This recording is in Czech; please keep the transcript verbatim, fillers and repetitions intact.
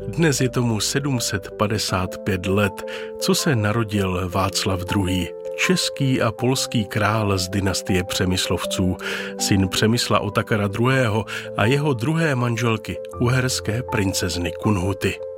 Dnes je tomu sedm set padesát pět let, co se narodil Václav druhý., český a polský král z dynastie Přemyslovců, syn Přemysla Otakara druhého. a jeho druhé manželky, uherské princezny Kunhuty.